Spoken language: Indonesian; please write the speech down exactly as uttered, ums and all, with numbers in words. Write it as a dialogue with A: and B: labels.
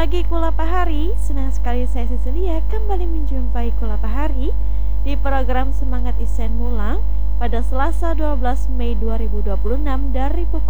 A: pagi Kula Pahari, senang sekali saya Cecilia kembali menjumpai Kula Pahari di program Semangat Isen Mulang pada Selasa dua belas Mei dua ribu dua puluh enam dari pukul